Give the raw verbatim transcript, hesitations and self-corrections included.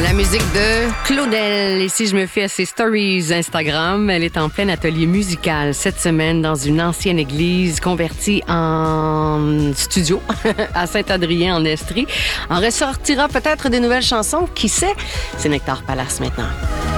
La musique de Claudel. Et si je me fie à ses stories Instagram, elle est en plein atelier musical cette semaine dans une ancienne église convertie en studio à Saint-Adrien-en-Estrie. En ressortira peut-être des nouvelles chansons. Qui sait? C'est Nectar Palace maintenant.